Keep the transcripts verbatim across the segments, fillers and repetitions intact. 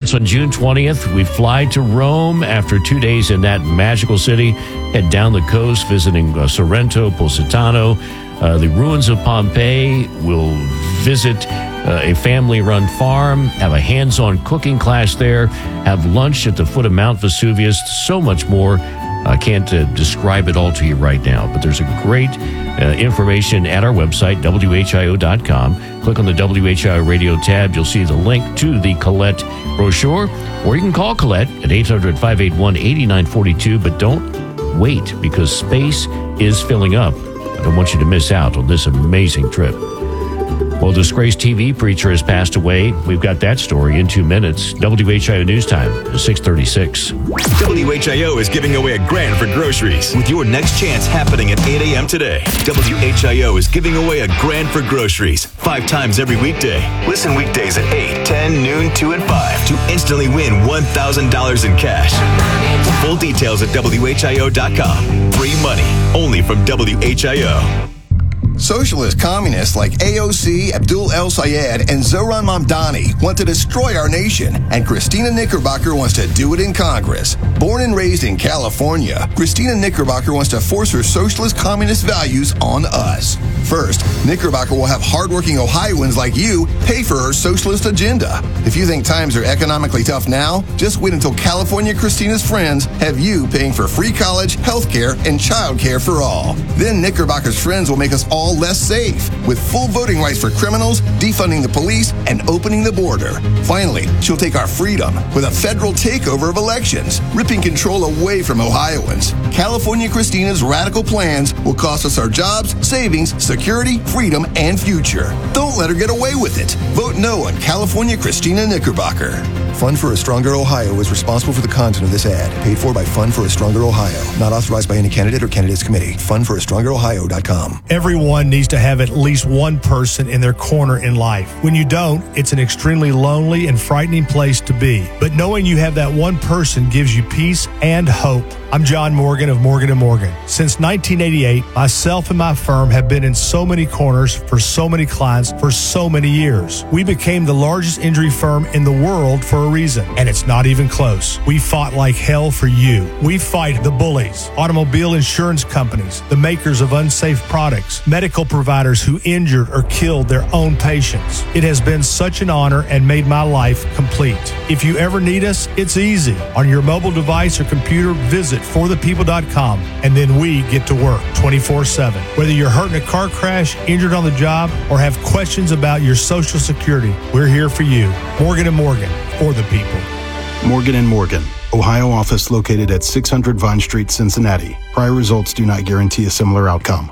starts on June twentieth. We fly to Rome after two days in that magical city. Head down the coast, visiting uh, Sorrento, Positano, uh, the ruins of Pompeii. We'll visit uh, a family-run farm, have a hands-on cooking class there, have lunch at the foot of Mount Vesuvius, so much more. I can't uh, describe it all to you right now, but there's a great uh, information at our website, W H I O dot com. Click on the W H I O Radio tab. You'll see the link to the Colette brochure, or you can call Colette at eight hundred, five eight one, eight nine four two, but don't wait, because space is filling up. I don't want you to miss out on this amazing trip. Well, disgraced T V preacher has passed away. We've got that story in two minutes. W H I O News Time, six thirty-six. W H I O is giving away a grand for groceries with your next chance happening at eight a.m. today. W H I O is giving away a grand for groceries five times every weekday. Listen weekdays at eight, ten, noon, two, and five to instantly win one thousand dollars in cash. Full details at W H I O dot com. Free money only from W H I O. Socialist communists like A O C, Abdul El Sayed, and Zohran Mamdani want to destroy our nation, and Christina Knickerbocker wants to do it in Congress. Born and raised in California, Christina Knickerbocker wants to force her socialist communist values on us. First, Knickerbocker will have hardworking Ohioans like you pay for her socialist agenda. If you think times are economically tough now, just wait until California Christina's friends have you paying for free college, health care, and child care for all. Then Knickerbocker's friends will make us all less safe, with full voting rights for criminals, defunding the police, and opening the border. Finally, she'll take our freedom with a federal takeover of elections, ripping control away from Ohioans. California Christina's radical plans will cost us our jobs, savings, security, freedom, and future. Don't let her get away with it. Vote no on California Christina Knickerbocker. Fund for a Stronger Ohio is responsible for the content of this ad. Paid for by Fund for a Stronger Ohio. Not authorized by any candidate or candidates committee. fund for a stronger ohio dot com. Everyone needs to have at least one person in their corner in life. When you don't, it's an extremely lonely and frightening place to be. But knowing you have that one person gives you peace and hope. I'm John Morgan of Morgan and Morgan. Since nineteen eighty-eight, myself and my firm have been in so many corners for so many clients for so many years. We became the largest injury firm in the world for a reason, and it's not even close. We fought like hell for you. We fight the bullies, automobile insurance companies, the makers of unsafe products, medical providers who injured or killed their own patients. It has been such an honor and made my life complete. If you ever need us, it's easy. On your mobile device or computer, visit for the people dot com, and then we get to work twenty-four seven. Whether you're hurt in a car crash, injured on the job, or have questions about your Social Security, we're here for you. Morgan and Morgan, for the people. Morgan and Morgan, Ohio office located at six hundred Vine Street, Cincinnati. Prior results do not guarantee a similar outcome.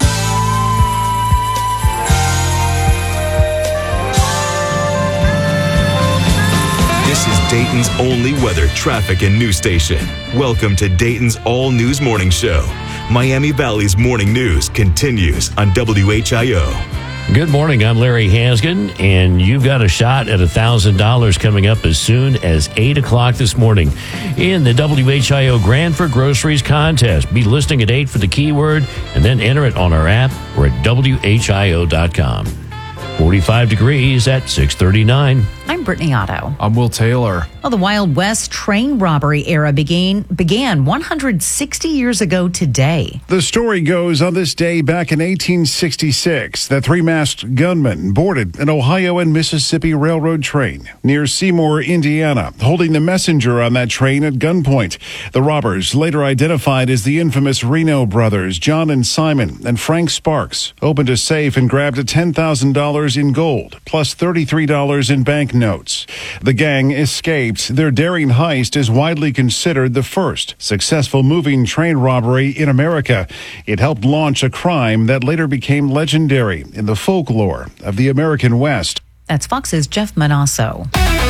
This is Dayton's only weather, traffic, and news station. Welcome to Dayton's All News Morning Show. Miami Valley's morning news continues on W H I O. Good morning. I'm Larry Haskin, and you've got a shot at one thousand dollars coming up as soon as eight o'clock this morning in the W H I O Grand for Groceries contest. Be listening at eight for the keyword, and then enter it on our app or at W H I O dot com. forty-five degrees at six thirty-nine. I'm Brittany Otto. I'm Will Taylor. Well, the Wild West train robbery era began, began one hundred sixty years ago today. The story goes, on this day back in eighteen sixty-six, the three-masked gunman boarded an Ohio and Mississippi Railroad train near Seymour, Indiana, holding the messenger on that train at gunpoint. The robbers, later identified as the infamous Reno brothers, John and Simon, and Frank Sparks, opened a safe and grabbed ten thousand dollars in gold, plus thirty-three dollars in bank notes. The gang escaped. Their daring heist is widely considered the first successful moving train robbery in America. It helped launch a crime that later became legendary in the folklore of the American West. That's Fox's Jeff Manasso.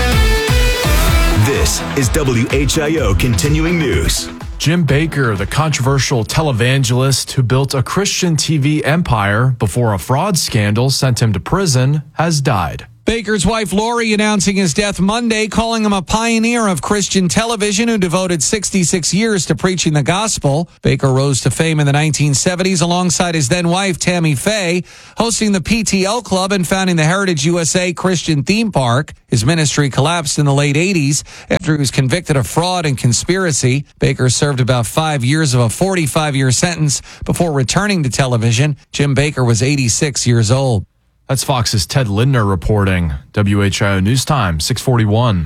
This is W H I O Continuing News. Jim Bakker, the controversial televangelist who built a Christian T V empire before a fraud scandal sent him to prison, has died. Baker's wife, Lori, announcing his death Monday, calling him a pioneer of Christian television who devoted sixty-six years to preaching the gospel. Baker rose to fame in the nineteen seventies alongside his then-wife, Tammy Faye, hosting the P T L Club and founding the Heritage U S A Christian Theme Park. His ministry collapsed in the late eighties after he was convicted of fraud and conspiracy. Baker served about five years of a forty-five-year sentence before returning to television. Jim Baker was eighty-six years old. That's Fox's Ted Lindner reporting. W H I O News Time, six forty-one.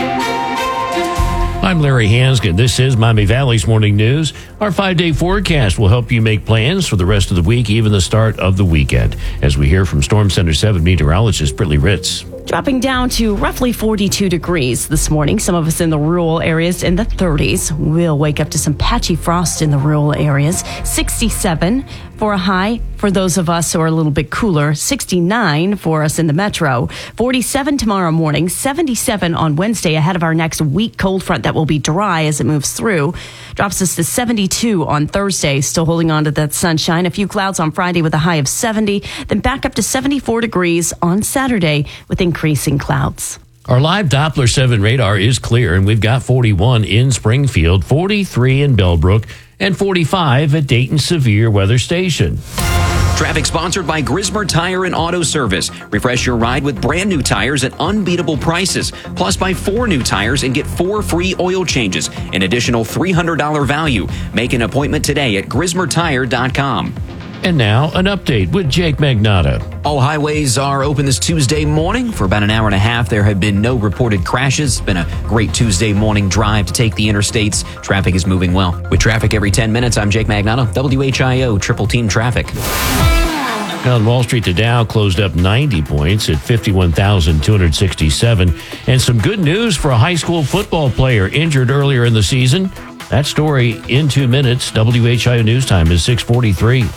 I'm Larry Hanskin. This is Miami Valley's Morning News. Our five-day forecast will help you make plans for the rest of the week, even the start of the weekend. As we hear from Storm Center seven meteorologist Brittany Ritz. Dropping down to roughly forty-two degrees this morning. Some of us in the rural areas in the thirties. We'll wake up to some patchy frost in the rural areas. sixty-seven for a high for those of us who are a little bit cooler. sixty-nine for us in the metro. forty-seven tomorrow morning. seventy-seven on Wednesday ahead of our next weak cold front that will be dry as it moves through. Drops us to seventy-two on Thursday. Still holding on to that sunshine. A few clouds on Friday with a high of seventy. Then back up to seventy-four degrees on Saturday with increasing clouds. Our live Doppler seven radar is clear, and we've got forty-one in Springfield, forty-three in Bellbrook, and forty-five at Dayton Severe Weather Station. Traffic sponsored by Grismer Tire and Auto Service. Refresh your ride with brand new tires at unbeatable prices. Plus, buy four new tires and get four free oil changes. An additional three hundred dollars value. Make an appointment today at grismer tire dot com. And now, an update with Jake Magnotta. All highways are open this Tuesday morning. For about an hour and a half, there have been no reported crashes. It's been a great Tuesday morning drive to take the interstates. Traffic is moving well. With traffic every ten minutes, I'm Jake Magnotta, W H I O Triple Team Traffic. On Wall Street, the Dow closed up ninety points at fifty-one thousand two hundred sixty-seven. And some good news for a high school football player injured earlier in the season. That story in two minutes. W H I O News Time is six forty-three.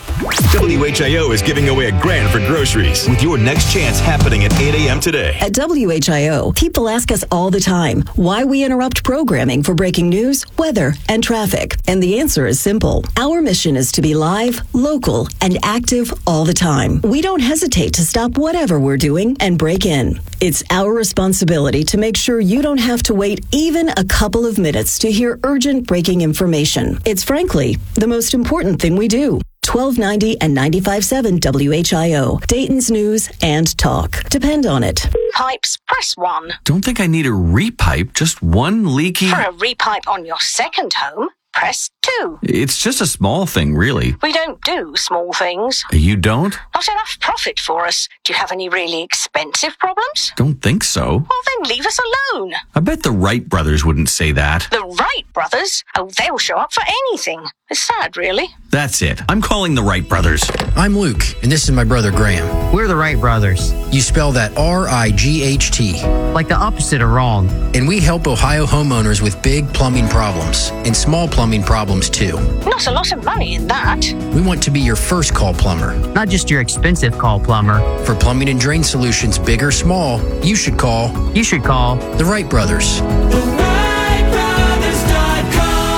W H I O is giving away a grand for groceries with your next chance happening at eight a.m. today. At W H I O, people ask us all the time why we interrupt programming for breaking news, weather, and traffic. And the answer is simple. Our mission is to be live, local, and active all the time. We don't hesitate to stop whatever we're doing and break in. It's our responsibility to make sure you don't have to wait even a couple of minutes to hear urgent breaking information. It's frankly the most important thing we do. twelve ninety and ninety-five point seven W H I O, Dayton's news and talk. Depend on it. Pipes, press one. Don't think I need a repipe, just one leaky... For a repipe on your second home, press two. It's just a small thing, really. We don't do small things. You don't? Not enough profit for us. Do you have any really expensive problems? Don't think so. Well, then leave us alone. I bet the Wright brothers wouldn't say that. The Wright brothers? Oh, they'll show up for anything. It's sad, really. That's it. I'm calling the Wright brothers. I'm Luke, and this is my brother Graham. We're the Wright brothers. You spell that R I G H T. Like the opposite of wrong. And we help Ohio homeowners with big plumbing problems and small plumbing problems too. Not a lot of money in that. We want to be your first call plumber. Not just your expensive call plumber. For plumbing and drain solutions, big or small, you should call. You should call the Wright brothers. the wright brothers dot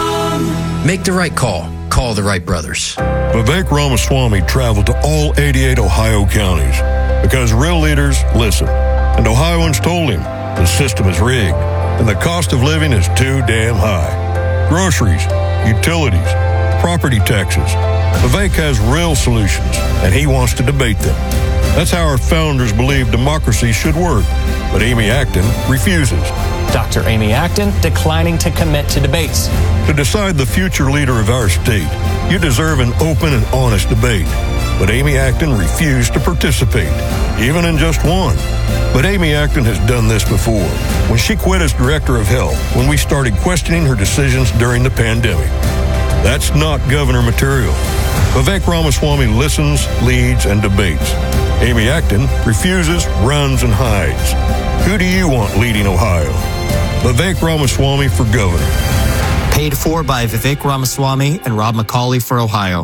com. Make the right call. Call the Wright brothers. Vivek Ramaswamy traveled to all eighty-eight Ohio counties because real leaders listen. And Ohioans told him the system is rigged and the cost of living is too damn high. Groceries, utilities, property taxes. Vivek has real solutions and he wants to debate them. That's how our founders believed democracy should work. But Amy Acton refuses. Doctor Amy Acton declining to commit to debates. To decide the future leader of our state, you deserve an open and honest debate. But Amy Acton refused to participate, even in just one. But Amy Acton has done this before, when she quit as director of health, when we started questioning her decisions during the pandemic. That's not governor material. Vivek Ramaswamy listens, leads, and debates. Amy Acton refuses, runs, and hides. Who do you want leading Ohio? Vivek Ramaswamy for governor. Paid for by Vivek Ramaswamy and Rob McCauley for Ohio.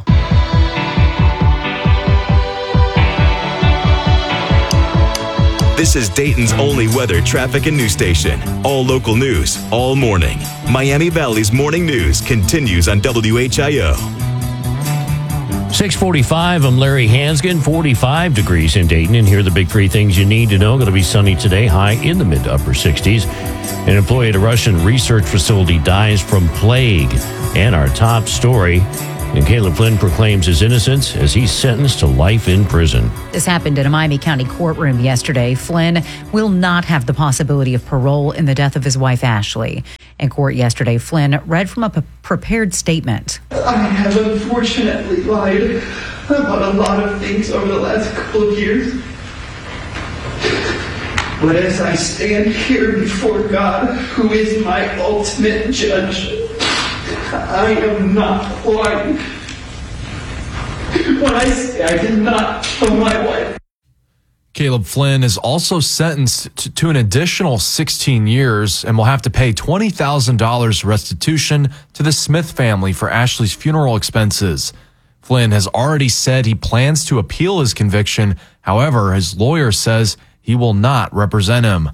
This is Dayton's only weather, traffic, and news station. All local news, all morning. Miami Valley's Morning News continues on W H I O. six forty-five, I'm Larry Hansgen, forty-five degrees in Dayton. And here are the big three things you need to know. Going to be sunny today, high in the mid to upper sixties. An employee at a Russian research facility dies from plague. And our top story, and Caleb Flynn proclaims his innocence as he's sentenced to life in prison. This happened in a Miami County courtroom yesterday. Flynn will not have the possibility of parole in the death of his wife, Ashley. In court yesterday, Flynn read from a p- prepared statement. I have unfortunately lied about a lot of things over the last couple of years. But as I stand here before God, who is my ultimate judge, I am not lying when I say I did not kill my wife. Caleb Flynn is also sentenced to, to an additional sixteen years and will have to pay twenty thousand dollars restitution to the Smith family for Ashley's funeral expenses. Flynn has already said he plans to appeal his conviction. However, his lawyer says he will not represent him.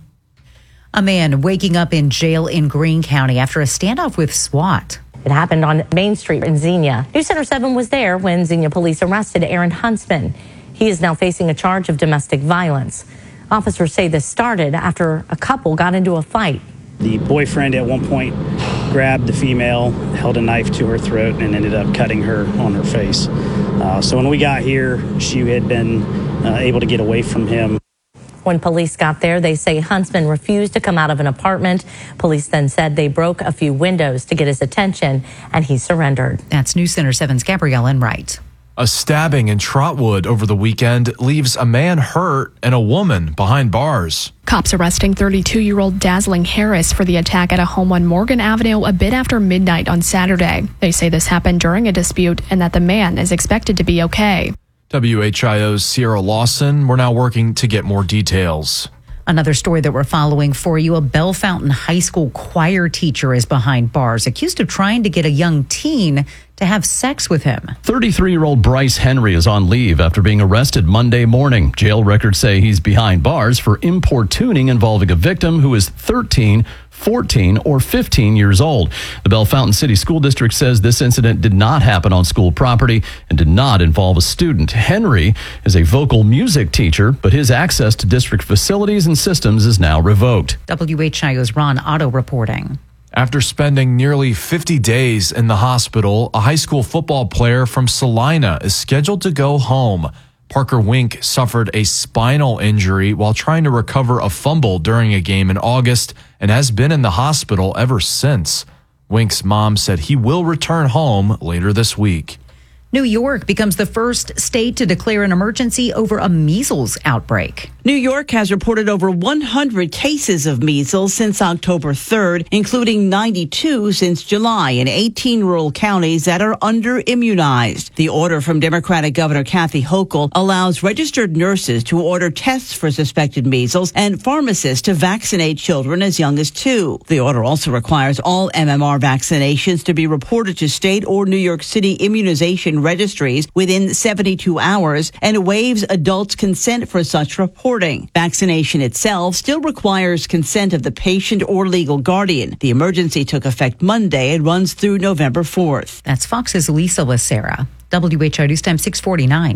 A man waking up in jail in Greene County after a standoff with SWAT. It happened on Main Street in Xenia. News Center seven was there when Xenia police arrested Aaron Huntsman. He is now facing a charge of domestic violence. Officers say this started after a couple got into a fight. The boyfriend at one point grabbed the female, held a knife to her throat, and ended up cutting her on her face. Uh, so when we got here, she had been uh, able to get away from him. When police got there, they say Huntsman refused to come out of an apartment. Police then said they broke a few windows to get his attention, and he surrendered. That's News Center seven's Gabrielle Enright. A stabbing in Trotwood over the weekend leaves a man hurt and a woman behind bars. Cops arresting thirty-two-year-old Dazzling Harris for the attack at a home on Morgan Avenue a bit after midnight on Saturday. They say this happened during a dispute and that the man is expected to be okay. W H I O's Sierra Lawson, we're now working to get more details. Another story that we're following for you, a Bellefontaine High School choir teacher is behind bars, accused of trying to get a young teen to have sex with him. thirty-three-year-old Bryce Henry is on leave after being arrested Monday morning. Jail records say he's behind bars for importuning involving a victim who is thirteen, fourteen, or fifteen years old. The Bellefontaine City School District says this incident did not happen on school property and did not involve a student. Henry is a vocal music teacher, but his access to district facilities and systems is now revoked. W H I O's Ron Otto reporting. After spending nearly fifty days in the hospital, a high school football player from Salina is scheduled to go home. Parker Wink suffered a spinal injury while trying to recover a fumble during a game in August and has been in the hospital ever since. Wink's mom said he will return home later this week. New York becomes the first state to declare an emergency over a measles outbreak. New York has reported over one hundred cases of measles since October third, including ninety-two since July in eighteen rural counties that are under-immunized. The order from Democratic Governor Kathy Hochul allows registered nurses to order tests for suspected measles and pharmacists to vaccinate children as young as two. The order also requires all M M R vaccinations to be reported to state or New York City immunization registries within seventy-two hours and waives adults' consent for such reporting. Vaccination itself still requires consent of the patient or legal guardian. The emergency took effect Monday and runs through November fourth. That's Fox's Lisa Lacera. W H O News Time six forty-nine.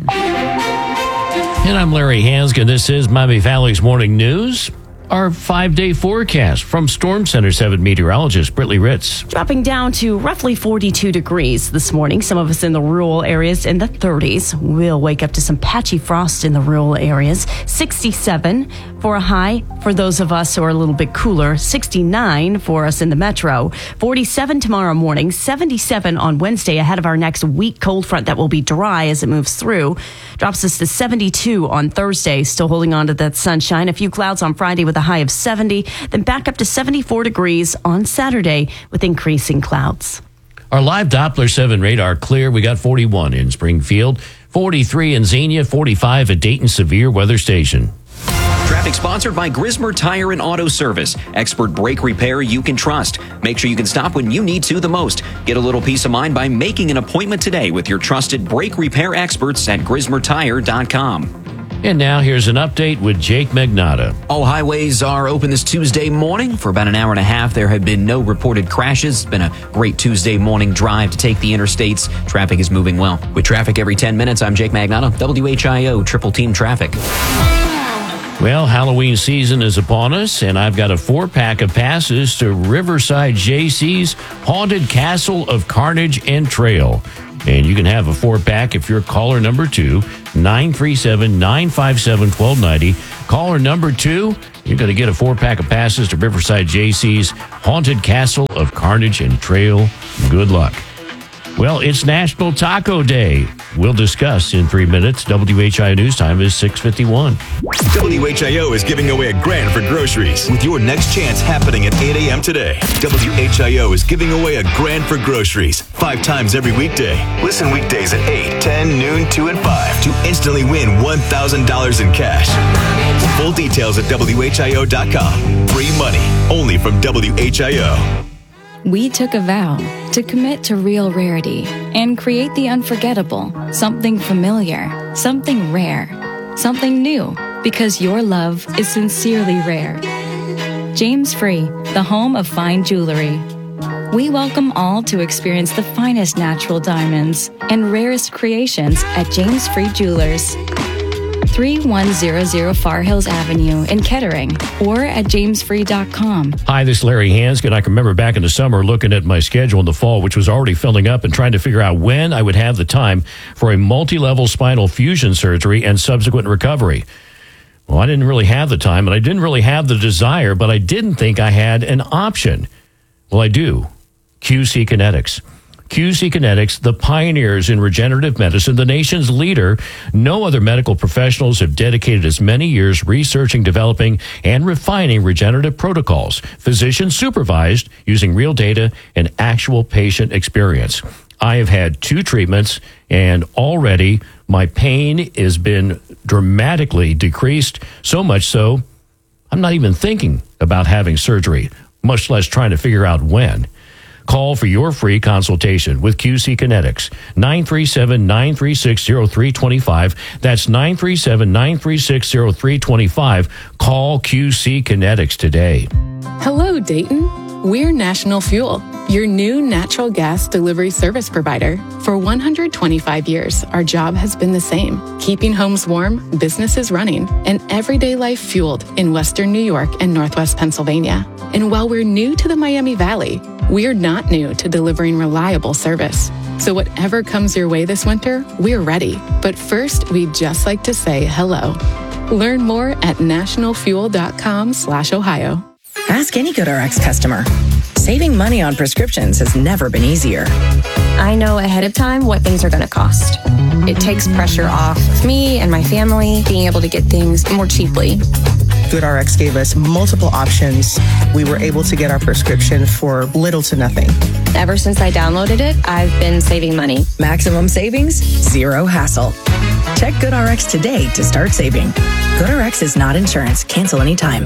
And I'm Larry Hansgen. This is Miami Valley's Morning News. Our five-day forecast from Storm Center seven meteorologist Britley Ritz. Dropping down to roughly forty-two degrees this morning. Some of us in the rural areas in the thirties. We'll wake up to some patchy frost in the rural areas. sixty-seven for a high for those of us who are a little bit cooler. sixty-nine for us in the metro. forty-seven tomorrow morning. seventy-seven on Wednesday ahead of our next weak cold front that will be dry as it moves through. Drops us to seventy-two on Thursday. Still holding on to that sunshine. A few clouds on Friday with a high of seventy, then back up to seventy-four degrees on Saturday with increasing clouds. Our live Doppler seven radar clear. We got forty-one in Springfield, forty-three in Xenia, forty-five at Dayton Severe Weather Station. Traffic sponsored by Grismer Tire and Auto Service. Expert brake repair you can trust. Make sure you can stop when you need to the most. Get a little peace of mind by making an appointment today with your trusted brake repair experts at grismer tire dot com. And now here's an update with Jake Magnotta. All highways are open this Tuesday morning. For about an hour and a half, there have been no reported crashes. It's been a great Tuesday morning drive to take the interstates. Traffic is moving well. With traffic every ten minutes, I'm Jake Magnotta, W H I O Triple Team Traffic. Well, Halloween season is upon us, and I've got a four-pack of passes to Riverside J C's Haunted Castle of Carnage and Trail. And you can have a four-pack if you're caller number two, nine three seven, nine five seven, one two nine zero. Caller number two, you're going to get a four-pack of passes to Riverside J C's Haunted Castle of Carnage and Trail. Good luck. Well, it's National Taco Day. We'll discuss in three minutes. W H I O News Time is six fifty-one. W H I O is giving away a grand for groceries with your next chance happening at eight a.m. today. W H I O is giving away a grand for groceries five times every weekday. Listen weekdays at eight, ten, noon, two, and five to instantly win one thousand dollars in cash. Full details at W H I O dot com. Free money only from W H I O. We took a vow to commit to real rarity and create the unforgettable, something familiar, something rare, something new, because your love is sincerely rare. James Free, the home of fine jewelry. We welcome all to experience the finest natural diamonds and rarest creations at James Free Jewelers. thirty-one hundred Far Hills Avenue in Kettering or at james free dot com. Hi, this is Larry Hanskin. I can remember back in the summer looking at my schedule in the fall, which was already filling up, and trying to figure out when I would have the time for a multi-level spinal fusion surgery and subsequent recovery. Well, I didn't really have the time, and I didn't really have the desire, but I didn't think I had an option. Well, I do. Q C Kinetics. Q C Kinetics, the pioneers in regenerative medicine, the nation's leader. No other medical professionals have dedicated as many years researching, developing, and refining regenerative protocols, physician supervised, using real data and actual patient experience. I have had two treatments, and already my pain has been dramatically decreased, so much so I'm not even thinking about having surgery, much less trying to figure out when. Call for your free consultation with Q C Kinetics, nine three seven, nine three six, zero three two five. That's nine three seven, nine three six, zero three two five. Call Q C Kinetics today. Hello, Dayton. We're National Fuel, your new natural gas delivery service provider. For one hundred twenty-five years, our job has been the same, keeping homes warm, businesses running, and everyday life fueled in Western New York and Northwest Pennsylvania. And while we're new to the Miami Valley, we're not new to delivering reliable service. So whatever comes your way this winter, we're ready. But first, we'd just like to say hello. Learn more at national fuel dot com slash Ohio. Ask any GoodRx customer. Saving money on prescriptions has never been easier. I know ahead of time what things are going to cost. It takes pressure off of me and my family being able to get things more cheaply. GoodRx gave us multiple options. We were able to get our prescription for little to nothing. Ever since I downloaded it, I've been saving money. Maximum savings, zero hassle. Check GoodRx today to start saving. GoodRx is not insurance. Cancel anytime.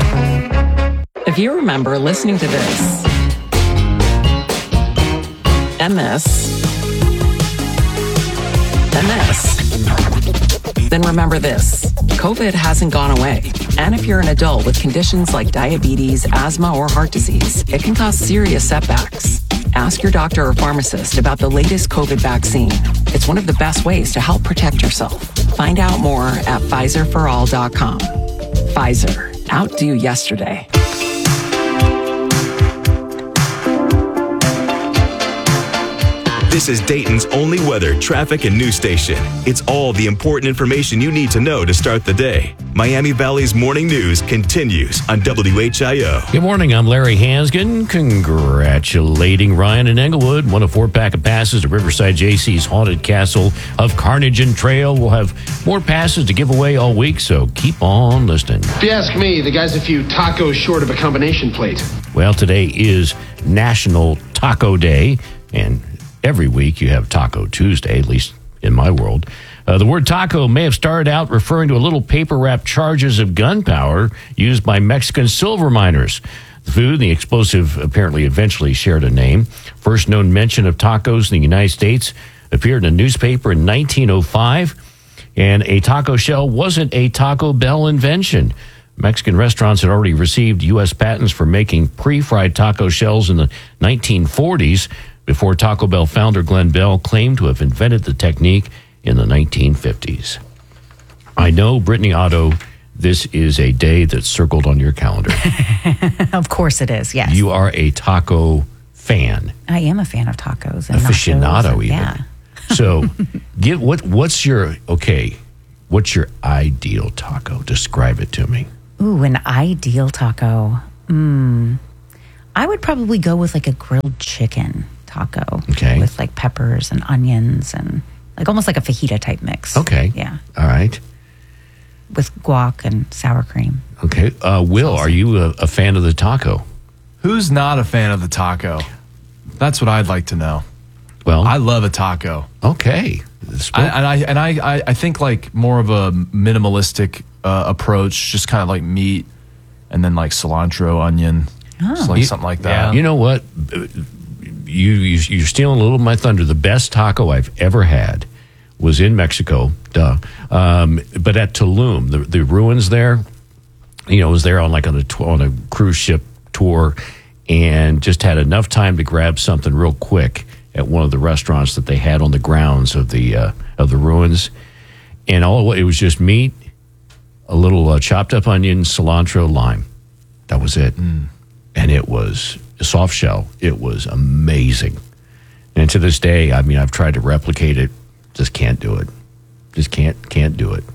If you remember listening to this, M S, M S, then remember this. COVID hasn't gone away. And if you're an adult with conditions like diabetes, asthma, or heart disease, it can cause serious setbacks. Ask your doctor or pharmacist about the latest COVID vaccine. It's one of the best ways to help protect yourself. Find out more at Pfizer for all dot com. Pfizer, outdo yesterday. This is Dayton's only weather, traffic, and news station. It's all the important information you need to know to start the day. Miami Valley's morning news continues on W H I O. Good morning. I'm Larry Hanskin. Congratulating Ryan in Englewood. Won a four-pack of passes to Riverside J C's Haunted Castle of Carnage and Trail. We'll have more passes to give away all week, so keep on listening. If you ask me, the guy's a few tacos short of a combination plate. Well, today is National Taco Day, and every week you have Taco Tuesday, at least in my world. Uh, the word taco may have started out referring to a little paper-wrapped charges of gunpowder used by Mexican silver miners. The food and the explosive apparently eventually shared a name. First known mention of tacos in the United States appeared in a newspaper in nineteen oh five. And a taco shell wasn't a Taco Bell invention. Mexican restaurants had already received U S patents for making pre-fried taco shells in the nineteen forties before Taco Bell founder Glenn Bell claimed to have invented the technique in the nineteen fifties. I know, Brittany Otto, this is a day that's circled on your calendar. Of course it is, yes. You are a taco fan. I am a fan of tacos. And aficionado, nachos, even. Yeah. So, give what? What's your, okay, what's your ideal taco? Describe it to me. Ooh, an ideal taco. Mm, I would probably go with like a grilled chicken taco. Okay. With like peppers and onions and like almost like a fajita type mix. Okay. Yeah. All right. With guac and sour cream. Okay. Uh, Will, are you a, a fan of the taco? Who's not a fan of the taco? That's what I'd like to know. Well, I love a taco. Okay. I, and I and I, I, I think like more of a minimalistic uh, approach, just kind of like meat and then like cilantro, onion, just like You- something like that. You know what? You, you you're stealing a little of my thunder. The best taco I've ever had was in Mexico, duh. Um, but at Tulum, the the ruins there. You know, I was there on like on a tw- on a cruise ship tour, and just had enough time to grab something real quick at one of the restaurants that they had on the grounds of the uh, of the ruins, and all it was just meat, a little uh, chopped up onion, cilantro, lime. That was it, Mm. and it was a soft shell. It was amazing, and to this day, I mean, I've tried to replicate it, just can't do it. Just can't can't do it.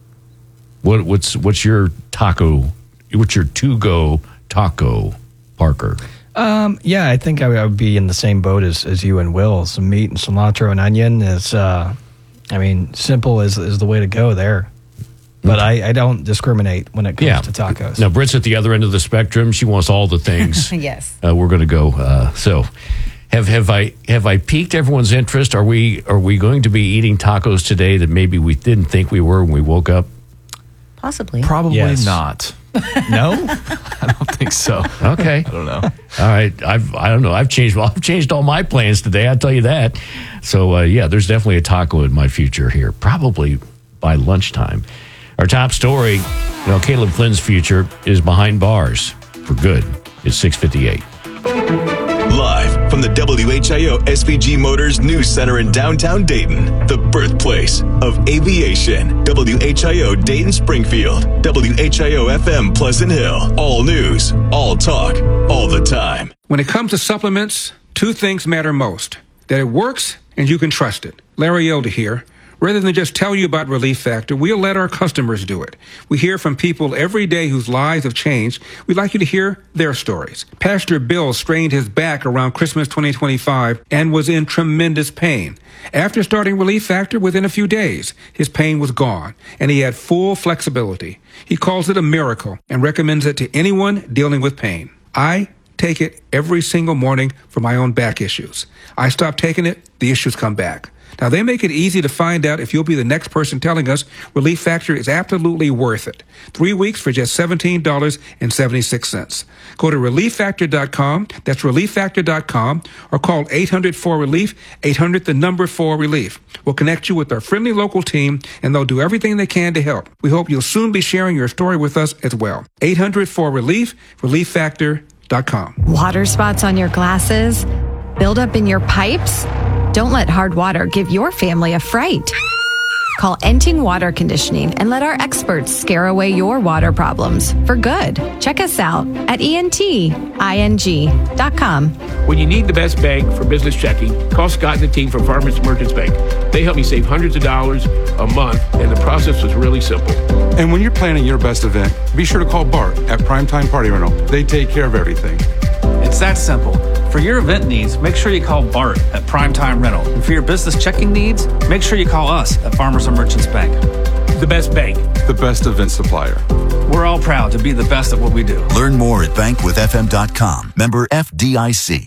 What what's what's your taco? What's your to go taco, Parker? Um, yeah, I think I would, I would be in the same boat as, as you and Will. Some meat and cilantro and onion is, uh, I mean, simple is, is the way to go there. But I, I don't discriminate when it comes Yeah. to tacos. Now, Britt's at the other end of the spectrum. She wants all the things. Yes. Uh, we're going to go. Uh, so, have have I have I piqued everyone's interest? Are we are we going to be eating tacos today that maybe we didn't think we were when we woke up? Possibly. Probably Yes. not. No? I don't think so. Okay. I don't know. All right. I've I don't know. I've changed. I've changed all my plans today. I'll tell you that. So uh, yeah, there's definitely a taco in my future here. Probably by lunchtime. Our top story. You know, Caleb Flynn's future is behind bars for good. It's six fifty-eight. Live from the W H I O S V G Motors News Center in downtown Dayton, the birthplace of aviation. W H I O Dayton Springfield, W H I O F M Pleasant Hill. All news, all talk, all the time. When it comes to supplements, two things matter most: that it works and you can trust it. Larry Yoda here. Rather than just tell you about Relief Factor, we'll let our customers do it. We hear from people every day whose lives have changed. We'd like you to hear their stories. Pastor Bill strained his back around Christmas twenty twenty-five and was in tremendous pain. After starting Relief Factor, within a few days, his pain was gone, and he had full flexibility. He calls it a miracle and recommends it to anyone dealing with pain. I take it every single morning for my own back issues. I stop taking it, the issues come back. Now, they make it easy to find out if you'll be the next person telling us Relief Factor is absolutely worth it. Three weeks for just seventeen dollars and seventy-six cents. Go to relief factor dot com, that's relief factor dot com, or call eight hundred four relief, eight hundred the number four relief. We'll connect you with our friendly local team, and they'll do everything they can to help. We hope you'll soon be sharing your story with us as well. eight hundred four relief, relief factor dot com. Water spots on your glasses? Buildup in your pipes? Don't let hard water give your family a fright. Call Enting Water Conditioning and let our experts scare away your water problems for good. Check us out at E N T I N G dot com. When you need the best bank for business checking, call Scott and the team from Farmers Merchants Bank. They help me save hundreds of dollars a month, and the process was really simple. And when you're planning your best event, be sure to call Bart at Primetime Party Rental. They take care of everything. It's that simple. For your event needs, make sure you call Bart at Primetime Rental. And for your business checking needs, make sure you call us at Farmers and Merchants Bank. The best bank. The best event supplier. We're all proud to be the best at what we do. Learn more at bank with f m dot com. Member F D I C.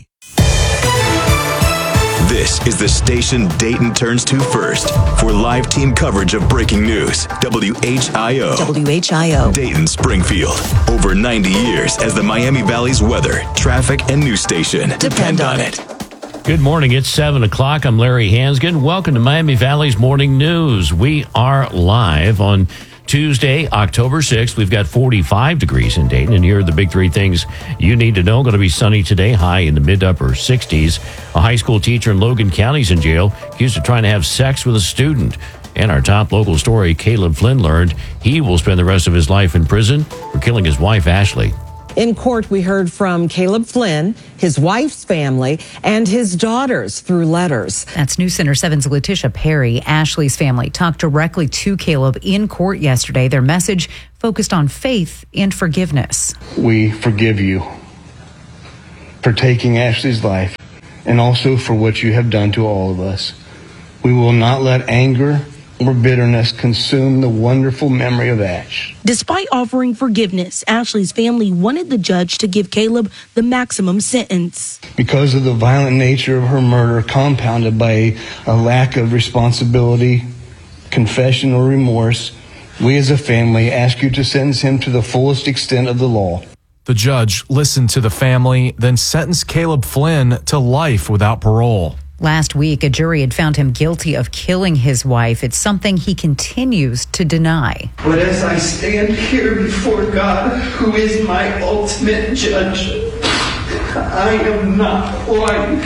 This is the station Dayton turns to first for live team coverage of breaking news. W H I O. W H I O. Dayton Springfield. Over ninety years as the Miami Valley's weather, traffic, and news station. Depend on it. Good morning. It's seven o'clock. I'm Larry Hansgen. Welcome to Miami Valley's Morning News. We are live on Tuesday, October sixth. We've got forty-five degrees in Dayton, and here are the big three things you need to know. Going to be sunny today, high in the mid-upper sixties. A high school teacher in Logan County is in jail, accused of trying to have sex with a student. And our top local story, Caleb Flynn learned he will spend the rest of his life in prison for killing his wife, Ashley. In court, we heard from Caleb Flynn, his wife's family, and his daughters through letters. That's News Center seven's Letitia Perry. Ashley's family talked directly to Caleb in court yesterday. Their message focused on faith and forgiveness. We forgive you for taking Ashley's life and also for what you have done to all of us. We will not let anger or bitterness consume the wonderful memory of Ash. Despite offering forgiveness, Ashley's family wanted the judge to give Caleb the maximum sentence. Because of the violent nature of her murder, compounded by a lack of responsibility, confession, or remorse, we as a family ask you to sentence him to the fullest extent of the law. The judge listened to the family, then sentenced Caleb Flynn to life without parole. Last week, a jury had found him guilty of killing his wife. It's something he continues to deny. But as I stand here before God, who is my ultimate judge, I am not lying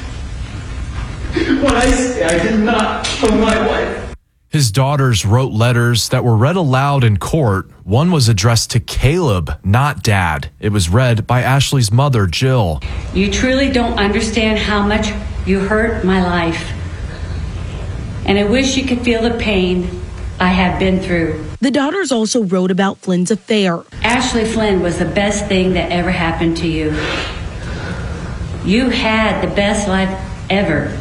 when I say I did not kill my wife. His daughters wrote letters that were read aloud in court. One was addressed to Caleb, not Dad. It was read by Ashley's mother, Jill. You truly don't understand how much you hurt my life. And I wish you could feel the pain I have been through. The daughters also wrote about Flynn's affair. Ashley Flynn was the best thing that ever happened to you. You had the best life ever.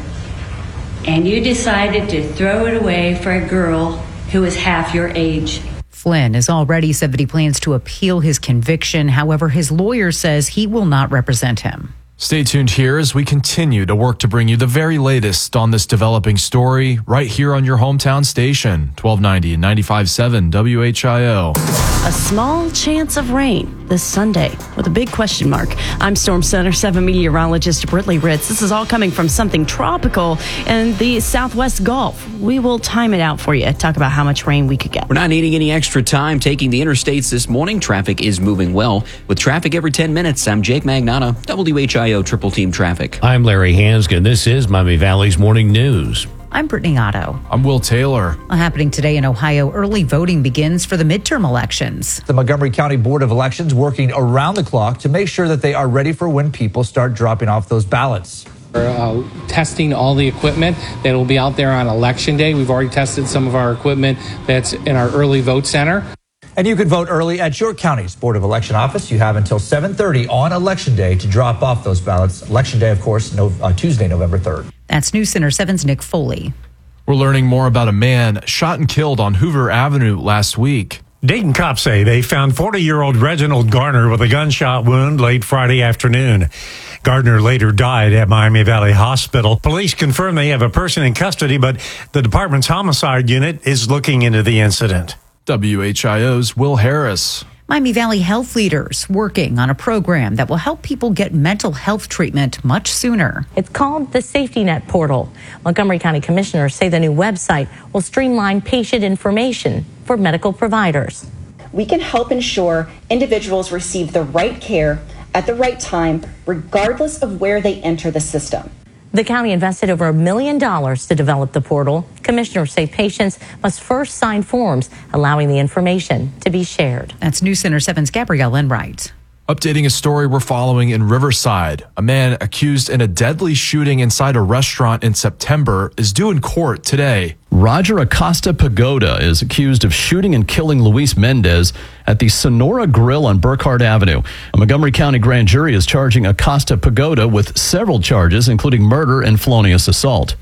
And you decided to throw it away for a girl who was half your age. Flynn has already said that he plans to appeal his conviction. However, his lawyer says he will not represent him. Stay tuned here as we continue to work to bring you the very latest on this developing story right here on your hometown station, twelve ninety and ninety-five point seven W H I O. A small chance of rain this Sunday with a big question mark. I'm Storm Center seven meteorologist Britley Ritz. This is all coming from something tropical in the Southwest Gulf. We will time it out for you. Talk about how much rain we could get. We're not needing any extra time taking the interstates this morning. Traffic is moving well. With traffic every ten minutes, I'm Jake Magnata, W H I O Triple Team Traffic. I'm Larry Hansgen. This is Miami Valley's Morning News. I'm Brittany Otto. I'm Will Taylor. Well, happening today in Ohio, early voting begins for the midterm elections. The Montgomery County Board of Elections working around the clock to make sure that they are ready for when people start dropping off those ballots. We're uh, testing all the equipment that will be out there on Election Day. We've already tested some of our equipment that's in our early vote center. And you can vote early at your county's Board of Election office. You have until seven thirty on Election Day to drop off those ballots. Election Day, of course, no, uh, Tuesday, November third. That's News Center seven's Nick Foley. We're learning more about a man shot and killed on Hoover Avenue last week. Dayton cops say they found forty-year-old Reginald Garner with a gunshot wound late Friday afternoon. Gardner later died at Miami Valley Hospital. Police confirm they have a person in custody, but the department's homicide unit is looking into the incident. W H I O's Will Harris. Miami Valley health leaders working on a program that will help people get mental health treatment much sooner. It's called the Safety Net Portal. Montgomery County commissioners say the new website will streamline patient information for medical providers. We can help ensure individuals receive the right care at the right time, regardless of where they enter the system. The county invested over a million dollars to develop the portal. Commissioners say patients must first sign forms allowing the information to be shared. That's News Center seven's Gabrielle Enright. Updating a story we're following in Riverside. A man accused in a deadly shooting inside a restaurant in September is due in court today. Roger Acosta Pagoda is accused of shooting and killing Luis Mendez at the Sonora Grill on Burkhardt Avenue. A Montgomery County grand jury is charging Acosta Pagoda with several charges, including murder and felonious assault.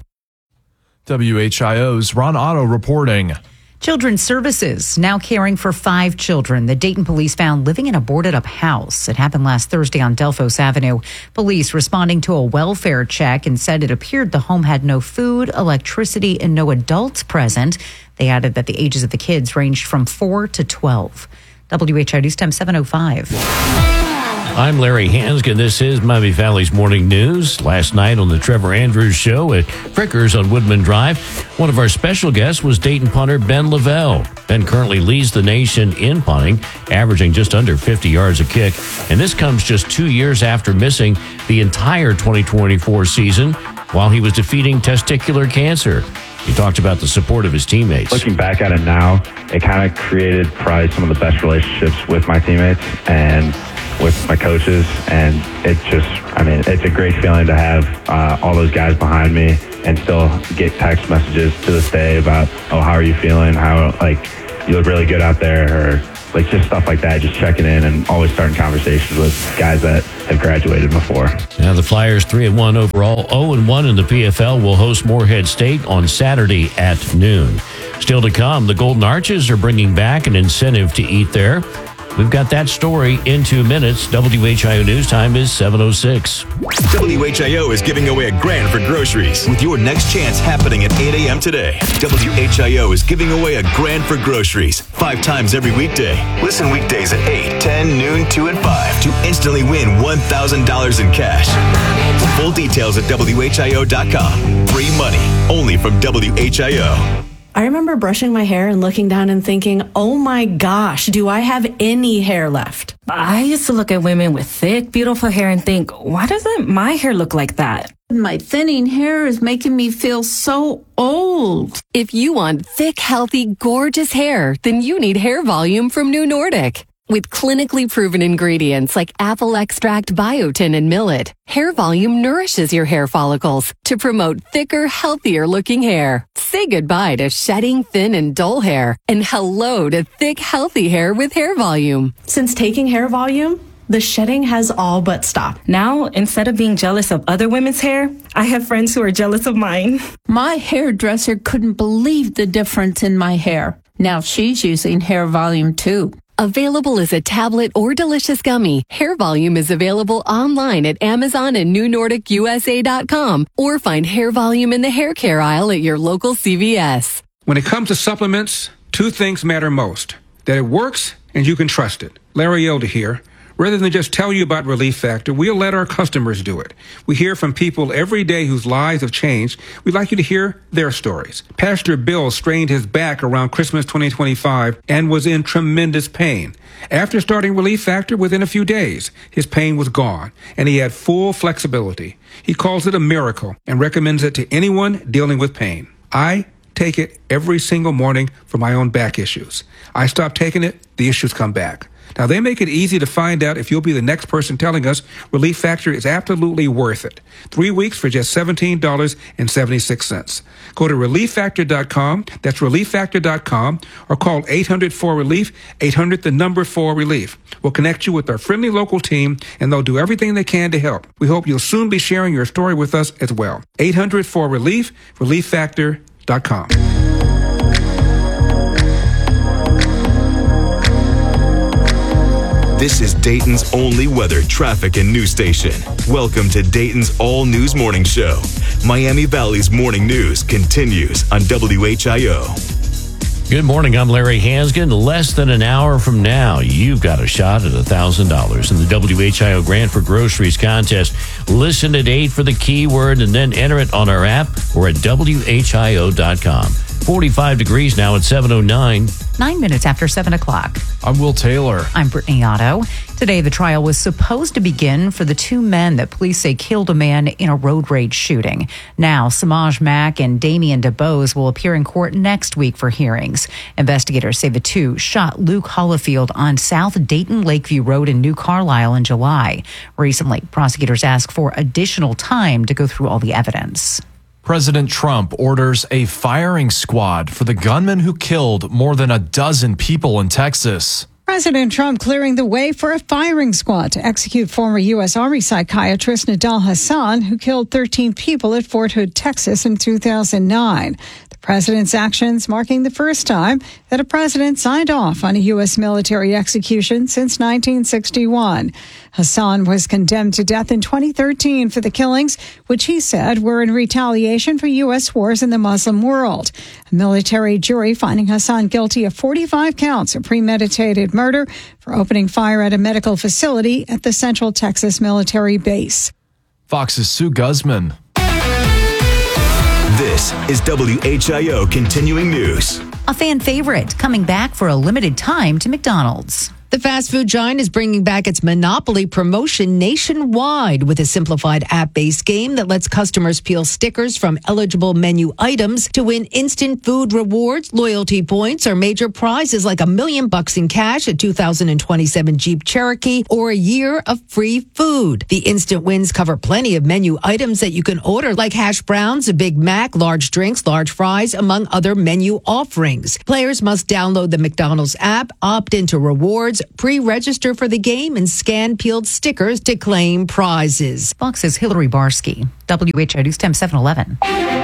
W H I O's Ron Otto reporting. Children's Services now caring for five children the Dayton police found living in a boarded-up house. It happened last Thursday on Delphos Avenue. Police responding to a welfare check and said it appeared the home had no food, electricity, and no adults present. They added that the ages of the kids ranged from four to twelve. W H I News Time seven oh five. I'm Larry Hansgen. This is Miami Valley's Morning News. Last night on the Trevor Andrews Show at Frickers on Woodman Drive, one of our special guests was Dayton punter Ben Lavelle. Ben currently leads the nation in punting, averaging just under fifty yards a kick. And this comes just two years after missing the entire twenty twenty-four season while he was defeating testicular cancer. He talked about the support of his teammates. Looking back at it now, it kind of created probably some of the best relationships with my teammates and with my coaches. And it just, I mean, it's a great feeling to have uh, all those guys behind me and still get text messages to this day about, oh, how are you feeling? How, like, you look really good out there, or like just stuff like that, just checking in and always starting conversations with guys that have graduated before. Now the Flyers three and one overall, oh and one in the P F L, will host Morehead State on Saturday at noon. Still to come, the Golden Arches are bringing back an incentive to eat there. We've got that story in two minutes. W H I O News time is seven oh six. W H I O is giving away a grand for groceries with your next chance happening at eight a.m. today. W H I O is giving away a grand for groceries five times every weekday. Listen weekdays at eight, ten, noon, two, and five to instantly win one thousand dollars in cash. Full details at W H I O dot com. Free money only from W H I O. I remember brushing my hair and looking down and thinking, oh my gosh, do I have any hair left? I used to look at women with thick, beautiful hair and think, why doesn't my hair look like that? My thinning hair is making me feel so old. If you want thick, healthy, gorgeous hair, then you need Hair Volume from New Nordic. With clinically proven ingredients like apple extract, biotin, and millet, Hair Volume nourishes your hair follicles to promote thicker, healthier looking hair. Say goodbye to shedding, thin, and dull hair, and hello to thick, healthy hair with Hair Volume. Since taking Hair Volume, the shedding has all but stopped. Now, instead of being jealous of other women's hair, I have friends who are jealous of mine. My hairdresser couldn't believe the difference in my hair. Now she's using Hair Volume too. Available as a tablet or delicious gummy, Hair Volume is available online at Amazon and New Nordic U S A dot com, or find Hair Volume in the hair care aisle at your local C V S. When it comes to supplements, two things matter most: that it works and you can trust it. Larry Elder here. Rather than just tell you about Relief Factor, we'll let our customers do it. We hear from people every day whose lives have changed. We'd like you to hear their stories. Pastor Bill strained his back around Christmas twenty twenty-five and was in tremendous pain. After starting Relief Factor, within a few days, his pain was gone, and he had full flexibility. He calls it a miracle and recommends it to anyone dealing with pain. I take it every single morning for my own back issues. I stop taking it, the issues come back. Now, they make it easy to find out if you'll be the next person telling us Relief Factor is absolutely worth it. Three weeks for just seventeen dollars and seventy-six cents. Go to relief factor dot com, that's relief factor dot com, or call eight hundred four relief, eight hundred the number four relief. We'll connect you with our friendly local team, and they'll do everything they can to help. We hope you'll soon be sharing your story with us as well. eight hundred four relief, relief factor dot com. This is Dayton's only weather, traffic, and news station. Welcome to Dayton's All News Morning Show. Miami Valley's morning news continues on W H I O. Good morning, I'm Larry Hansgen. Less than an hour from now, you've got a shot at one thousand dollars in the W H I O Grant for Groceries contest. Listen at eight for the keyword and then enter it on our app or at W H I O dot com. forty-five degrees now at seven oh nine. Nine minutes after seven o'clock. I'm Will Taylor. I'm Brittany Otto. Today, the trial was supposed to begin for the two men that police say killed a man in a road rage shooting. Now, Samaj Mack and Damian DeBose will appear in court next week for hearings. Investigators say the two shot Luke Hollifield on South Dayton Lakeview Road in New Carlisle in July. Recently, prosecutors asked for additional time to go through all the evidence. President Trump orders a firing squad for the gunman who killed more than a dozen people in Texas. President Trump clearing the way for a firing squad to execute former U S. Army psychiatrist Nidal Hasan, who killed thirteen people at Fort Hood, Texas in two thousand nine. The president's actions marking the first time that a president signed off on a U S military execution since nineteen sixty-one. Hasan was condemned to death in twenty thirteen for the killings, which he said were in retaliation for U S wars in the Muslim world. A military jury finding Hassan guilty of forty-five counts of premeditated murder for opening fire at a medical facility at the Central Texas military base. Fox's Sue Guzman. This is W H I O Continuing News. A fan favorite coming back for a limited time to McDonald's. The fast food giant is bringing back its Monopoly promotion nationwide with a simplified app-based game that lets customers peel stickers from eligible menu items to win instant food rewards, loyalty points, or major prizes like a million bucks in cash, a two thousand twenty-seven Jeep Cherokee, or a year of free food. The instant wins cover plenty of menu items that you can order, like hash browns, a Big Mac, large drinks, large fries, among other menu offerings. Players must download the McDonald's app, opt into rewards, pre-register for the game, and scan peeled stickers to claim prizes. Fox's Hillary Barsky, W H I O News Time seven eleven.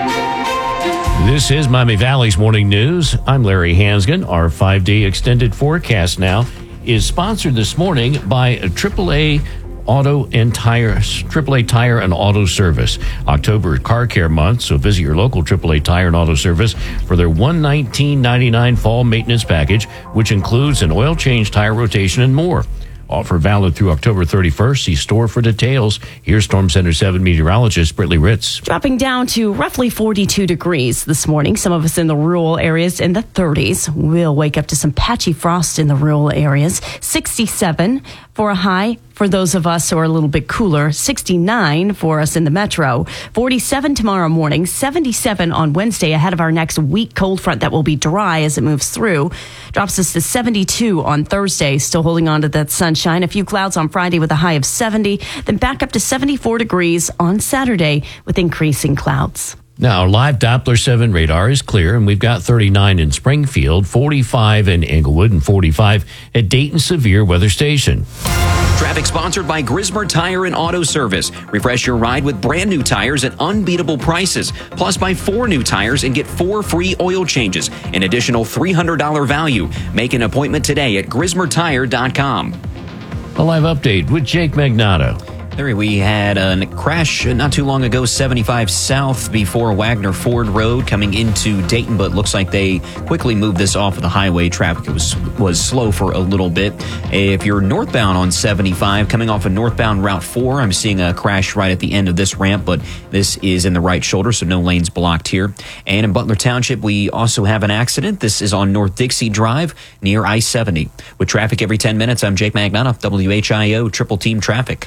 This is Miami Valley's Morning News. I'm Larry Hansgen. Our five-day extended forecast now is sponsored this morning by triple A Auto and Tire, triple A Tire and Auto Service. October Car Care Month, so visit your local triple A Tire and Auto Service for their one hundred nineteen ninety-nine fall maintenance package, which includes an oil change, tire rotation, and more. Offer valid through October thirty-first. See store for details. Here's Storm Center seven meteorologist Britley Ritz. Dropping down to roughly forty-two degrees this morning. Some of us in the rural areas in the thirties. We'll wake up to some patchy frost in the rural areas. sixty-seven for a high for those of us who are a little bit cooler. sixty-nine for us in the metro. forty-seven tomorrow morning. seventy-seven on Wednesday ahead of our next weak cold front that will be dry as it moves through. Drops us to seventy-two on Thursday. Still holding on to that sunshine. A few clouds on Friday with a high of seventy. Then back up to seventy-four degrees on Saturday with increasing clouds. Now, our live Doppler seven radar is clear, and we've got thirty-nine in Springfield, forty-five in Englewood, and forty-five at Dayton Severe Weather Station. Traffic sponsored by Grismer Tire and Auto Service. Refresh your ride with brand new tires at unbeatable prices. Plus, buy four new tires and get four free oil changes. An additional three hundred dollars value. Make an appointment today at grismer tire dot com. A live update with Jake Magnato. Larry, we had a crash not too long ago, seventy-five south before Wagner Ford Road coming into Dayton, but looks like they quickly moved this off of the highway. Traffic was was slow for a little bit. If you're northbound on seventy-five, coming off of northbound Route four, I'm seeing a crash right at the end of this ramp, but this is in the right shoulder, so no lanes blocked here. And in Butler Township, we also have an accident. This is on North Dixie Drive near I seventy. With traffic every ten minutes, I'm Jake Magnato, W H I O Triple Team Traffic.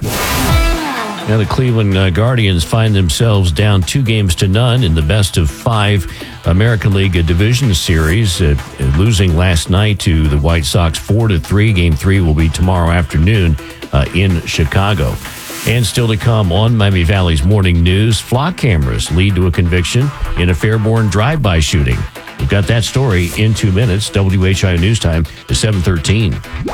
Now, the Cleveland uh, Guardians find themselves down two games to none in the best of five American League Division Series, uh, losing last night to the White Sox four to three. Game three will be tomorrow afternoon uh, in Chicago. And still to come on Miami Valley's Morning News, flock cameras lead to a conviction in a Fairborn drive-by shooting. We've got that story in two minutes. W H I O News Time is seven thirteen.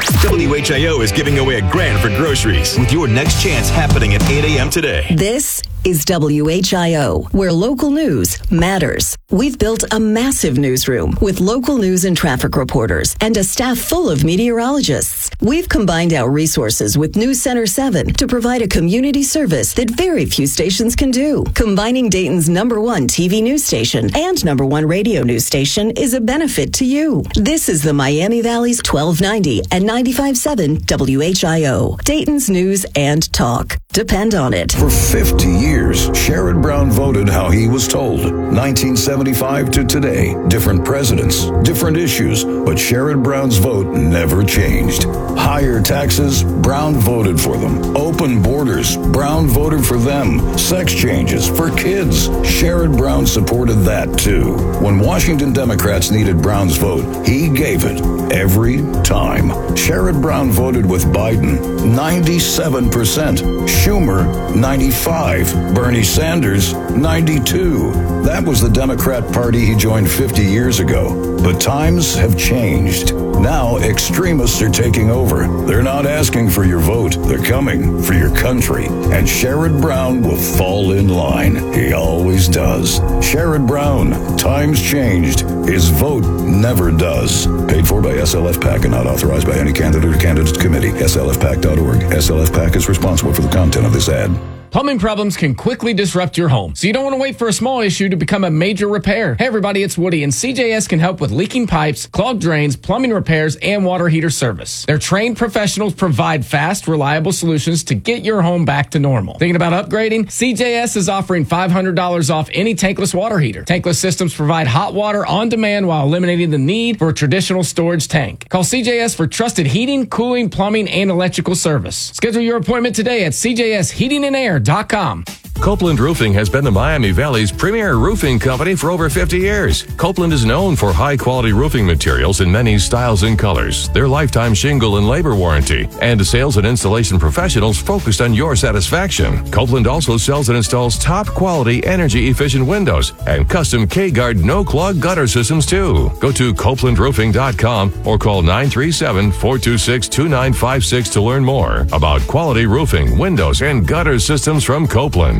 W H I O is giving away a grand for groceries with your next chance happening at eight a.m. today. This is W H I O, where local news matters. We've built a massive newsroom with local news and traffic reporters and a staff full of meteorologists. We've combined our resources with News Center seven to provide a community service that very few stations can do. Combining Dayton's number one T V news station and number one radio news station is a benefit to you. This is the Miami Valley's twelve ninety and ninety-five point seven W H I O. Dayton's news and talk. Depend on it. For fifty years, Sherrod Brown voted how he was told. nineteen seventy-five to today, different presidents, different issues, but Sherrod Brown's vote never changed. Higher taxes, Brown voted for them. Open borders, Brown voted for them. Sex changes for kids, Sherrod Brown supported that too. When Washington Democrats needed Brown's vote, he gave it every time. Sherrod Brown voted with Biden, ninety-seven percent. Schumer, ninety-five. Bernie Sanders, ninety-two. That was the Democrat Party he joined fifty years ago. But times have changed. Now extremists are taking over. They're not asking for your vote. They're coming for your country. And Sherrod Brown will fall in line. He always does. Sherrod Brown, times changed. His vote never does. Paid for by S L F PAC and not authorized by any candidate or candidate committee. S L F PAC dot org. S L F PAC is responsible for the content of this ad. Plumbing problems can quickly disrupt your home, so you don't want to wait for a small issue to become a major repair. Hey everybody, it's Woody, and C J S can help with leaking pipes, clogged drains, plumbing repairs, and water heater service. Their trained professionals provide fast, reliable solutions to get your home back to normal. Thinking about upgrading? C J S is offering five hundred dollars off any tankless water heater. Tankless systems provide hot water on demand while eliminating the need for a traditional storage tank. Call C J S for trusted heating, cooling, plumbing, and electrical service. Schedule your appointment today at C J S heating and air dot com. Copeland Roofing has been the Miami Valley's premier roofing company for over fifty years. Copeland is known for high-quality roofing materials in many styles and colors, their lifetime shingle and labor warranty, and sales and installation professionals focused on your satisfaction. Copeland also sells and installs top-quality, energy-efficient windows and custom K-Guard no-clog gutter systems, too. Go to copeland roofing dot com or call nine three seven, four two six, two nine five six to learn more about quality roofing, windows, and gutter systems from Copeland.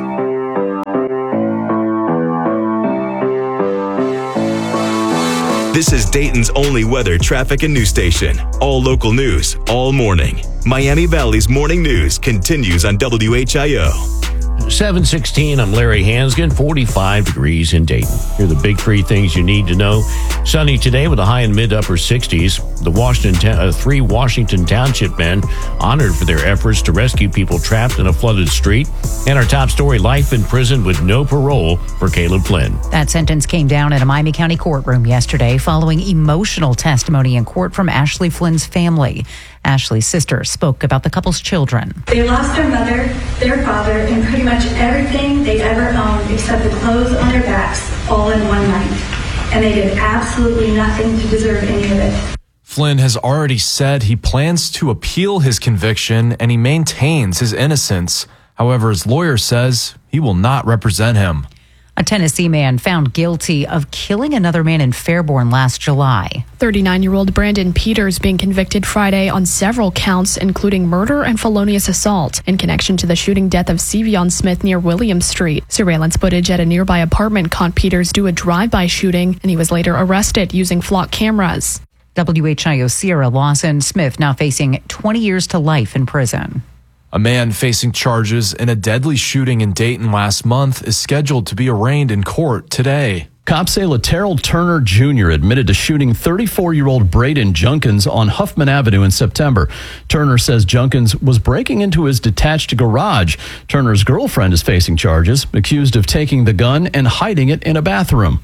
This is Dayton's only weather, traffic, and news station. All local news, all morning. Miami Valley's morning news continues on W H I O. seven sixteen, I'm Larry Hansgen, forty-five degrees in Dayton. Here are the big three things you need to know. Sunny today with a high in mid-upper sixties. The Washington, uh, three Washington Township men honored for their efforts to rescue people trapped in a flooded street. And our top story, life in prison with no parole for Caleb Flynn. That sentence came down at a Miami County courtroom yesterday following emotional testimony in court from Ashley Flynn's family. Ashley's sister spoke about the couple's children. They lost their mother, their father, and pretty much everything they ever owned except the clothes on their backs all in one night. And they did absolutely nothing to deserve any of it. Flynn has already said he plans to appeal his conviction and he maintains his innocence. However, his lawyer says he will not represent him. A Tennessee man found guilty of killing another man in Fairborn last July. thirty-nine-year-old Brandon Peters being convicted Friday on several counts, including murder and felonious assault, in connection to the shooting death of Sevion Smith near Williams Street. Surveillance footage at a nearby apartment caught Peters do a drive-by shooting, and he was later arrested using flock cameras. W H I O Sierra Lawson Smith now facing twenty years to life in prison. A man facing charges in a deadly shooting in Dayton last month is scheduled to be arraigned in court today. Cops say Laterrell Turner Junior admitted to shooting thirty-four-year-old Braden Junkins on Huffman Avenue in September. Turner says Junkins was breaking into his detached garage. Turner's girlfriend is facing charges, accused of taking the gun and hiding it in a bathroom.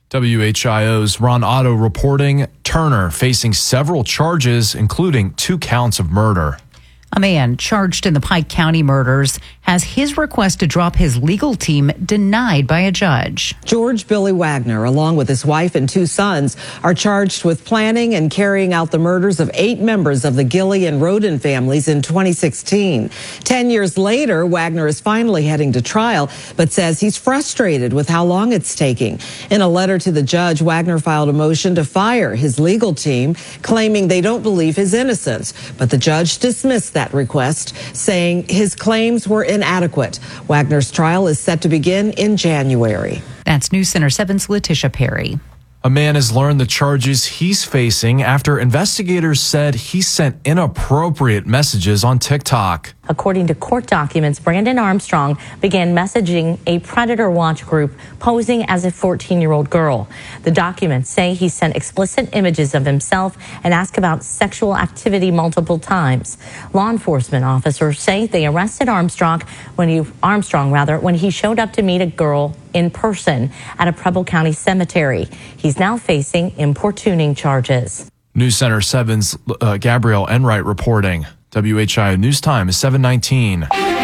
W H I O's Ron Otto reporting Turner facing several charges, including two counts of murder. A man charged in the Pike County murders has his request to drop his legal team denied by a judge. George Billy Wagner, along with his wife and two sons, are charged with planning and carrying out the murders of eight members of the Gilley and Roden families in twenty sixteen. Ten years later, Wagner is finally heading to trial, but says he's frustrated with how long it's taking. In a letter to the judge, Wagner filed a motion to fire his legal team, claiming they don't believe his innocence. But the judge dismissed that request, saying his claims were inadequate. Wagner's trial is set to begin in January. That's News Center seven's Letitia Perry. A man has learned the charges he's facing after investigators said he sent inappropriate messages on TikTok. According to court documents, Brandon Armstrong began messaging a predator watch group posing as a fourteen-year-old girl. The documents say he sent explicit images of himself and asked about sexual activity multiple times. Law enforcement officers say they arrested Armstrong when he Armstrong rather when he showed up to meet a girl in person at a Preble County cemetery. He's now facing importuning charges. News Center seven's uh, Gabrielle Enright reporting. W H I O News Time is seven nineteen.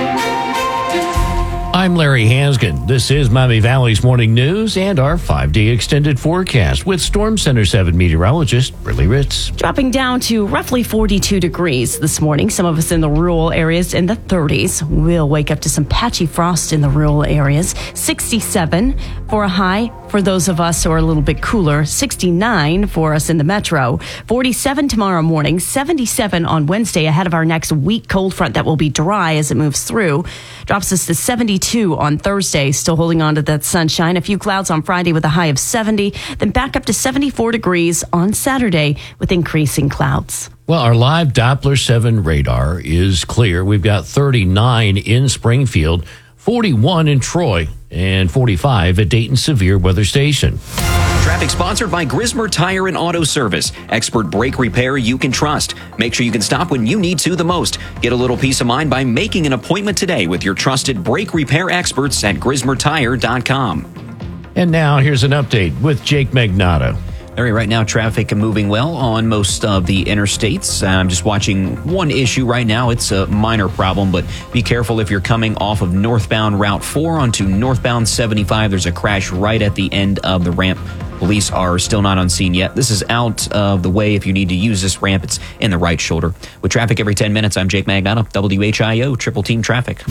I'm Larry Hansgen. This is Miami Valley's morning news and our five-day extended forecast with Storm Center seven meteorologist Briley Ritz. Dropping down to roughly forty-two degrees this morning. Some of us in the rural areas in the thirties. We'll wake up to some patchy frost in the rural areas. sixty-seven for a high for those of us who are a little bit cooler. sixty-nine for us in the metro. forty-seven tomorrow morning. seventy-seven on Wednesday ahead of our next weak cold front that will be dry as it moves through. Drops us to seventy-two sixty-two on Thursday. Still holding on to that sunshine. A few clouds on Friday with a high of seventy. Then back up to seventy-four degrees on Saturday with increasing clouds. Well, our live Doppler seven radar is clear. We've got thirty-nine in Springfield, forty-one in Troy, and forty-five at Dayton Severe Weather Station. Traffic sponsored by Grismer Tire and Auto Service. Expert brake repair you can trust. Make sure you can stop when you need to the most. Get a little peace of mind by making an appointment today with your trusted brake repair experts at grismer tire dot com. And now here's an update with Jake Magnato. Larry, right now, traffic moving well on most of the interstates. I'm just watching one issue right now. It's a minor problem, but be careful if you're coming off of northbound Route four onto northbound seventy-five. There's a crash right at the end of the ramp. Police are still not on scene yet. This is out of the way if you need to use this ramp. It's in the right shoulder. With traffic every ten minutes, I'm Jake Magnato, W H I O, Triple Team Traffic.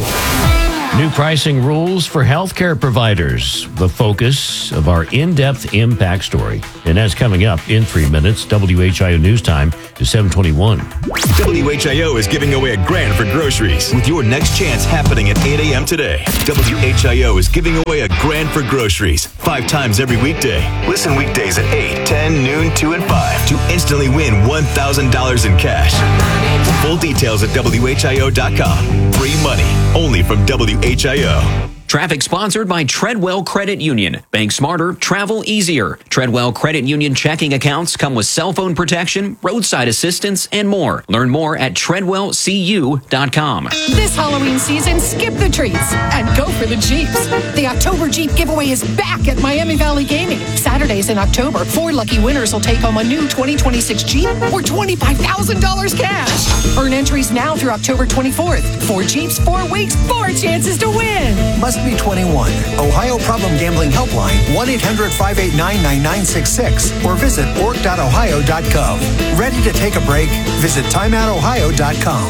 New pricing rules for healthcare providers, the focus of our in-depth impact story. And that's coming up in three minutes. W H I O News Time is seven twenty-one. W H I O is giving away a grand for groceries with your next chance happening at eight a.m. today. W H I O is giving away a grand for groceries five times every weekday. Listen weekdays at eight, ten, noon, two, and five to instantly win one thousand dollars in cash. Full details at W H I O dot com. Free money only from W H I O. Traffic sponsored by Treadwell Credit Union. Bank smarter, travel easier. Treadwell Credit Union checking accounts come with cell phone protection, roadside assistance, and more. Learn more at treadwell c u dot com. This Halloween season, skip the treats and go for the Jeeps. The October Jeep giveaway is back at Miami Valley Gaming. Saturdays in October, four lucky winners will take home a new twenty twenty-six Jeep or twenty-five thousand dollars cash. Earn entries now through October twenty-fourth. Four Jeeps, four weeks, four chances to win. Must be twenty-one. Ohio Problem Gambling Helpline, one eight hundred five eight nine nine nine six six, or visit org dot ohio dot gov. Ready to take a break? Visit time out ohio dot com.